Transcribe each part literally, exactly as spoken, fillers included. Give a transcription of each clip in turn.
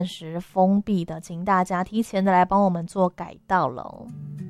时封闭的，请大家提前的来帮我们做改道喽。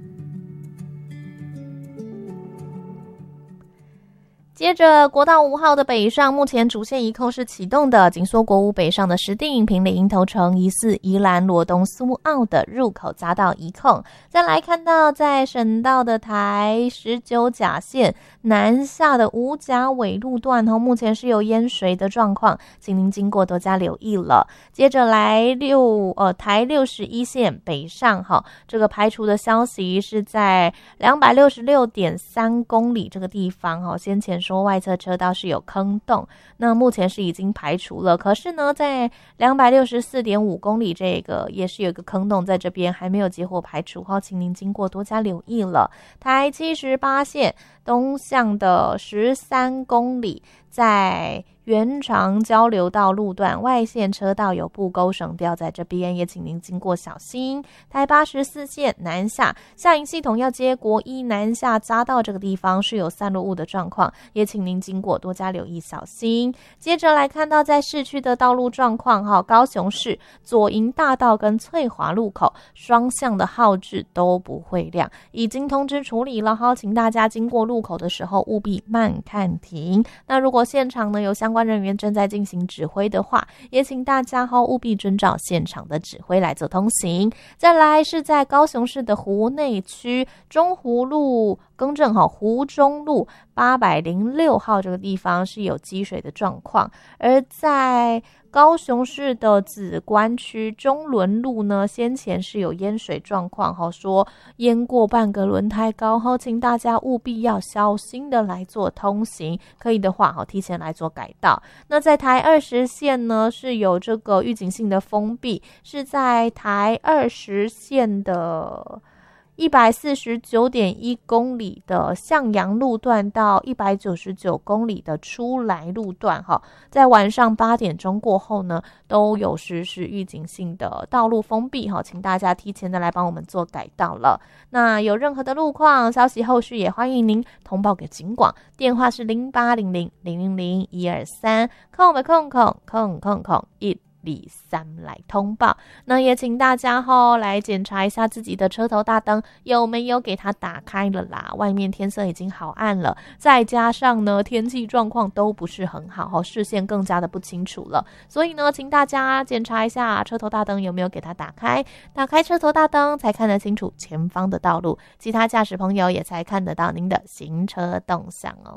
接着国道五号的北上，目前主线一控是启动的，紧缩国五北上的石碇、坪林、头城、宜四、宜兰、罗东、苏澳的入口匝道一控。再来看到在省道的台十九甲线南下的五甲尾路段哦，目前是有淹水的状况，请您经过多加留意了。接着来六呃台六十一线北上哈，这个排除的消息是在两百六十六点三公里这个地方哈，先前说外侧车道是有坑洞，那目前是已经排除了，可是呢在两百六十四点五公里这个也是有一个坑洞在这边还没有结果排除，请您经过多加留意了。台七十八线东向的十三公里，在原长交流道路段外线车道有布钩绳吊在这边，也请您经过小心。台八十四线南下下营系统要接国一南下匝道这个地方是有散落物的状况，也请您经过多加留意小心。接着来看到在市区的道路状况哈，高雄市左营大道跟翠华路口双向的号志都不会亮，已经通知处理了哈，请大家经过路口的时候务必慢看停。那如果现场呢有相关人员正在进行指挥的话，也请大家哈务必遵照现场的指挥来做通行。再来是在高雄市的湖内区中湖路更正哈，湖中路八百零六号这个地方是有积水的状况，而在高雄市的梓官区中仑路呢，先前是有淹水状况哈，说淹过半个轮胎高哈，请大家务必要小心的来做通行，可以的话哈，提前来做改道。那在台二十线呢，是有这个预警性的封闭，是在台二十线的一百四十九点一公里的向阳路段到一百九十九公里的出来路段哈，在晚上八点钟过后呢，都有实施预警性的道路封闭哈，请大家提前的来帮我们做改道了。那有任何的路况消息，后续也欢迎您通报给警广，电话是零八零零零零零一二三空的空空空空空一。李三来通报，那也请大家齁来检查一下自己的车头大灯有没有给它打开了啦。外面天色已经好暗了，再加上呢天气状况都不是很好齁，视线更加的不清楚了，所以呢请大家检查一下车头大灯有没有给它打开，打开车头大灯才看得清楚前方的道路，其他驾驶朋友也才看得到您的行车动向哦。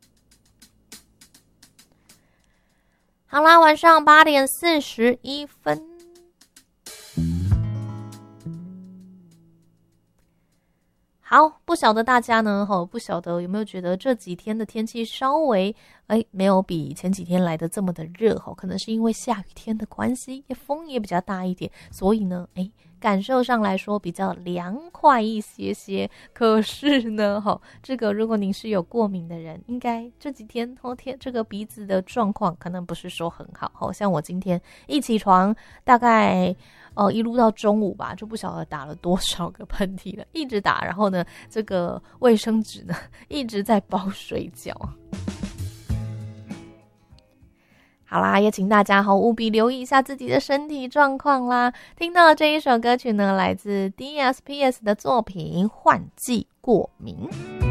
好啦，晚上八点四十一分。好，不晓得大家呢，吼，不晓得有没有觉得这几天的天气稍微，哎，没有比前几天来的这么的热，吼，可能是因为下雨天的关系，风也比较大一点，所以呢，哎，感受上来说比较凉快一些些。可是呢，吼，这个如果您是有过敏的人，应该这几天后天这个鼻子的状况可能不是说很好，吼，像我今天一起床，大概。哦，一路到中午吧，就不晓得打了多少个喷嚏了，一直打，然后呢，这个卫生纸呢一直在包水饺。好啦，也请大家好务必留意一下自己的身体状况啦。听到这一首歌曲呢，来自 D S P S 的作品《换季过敏》。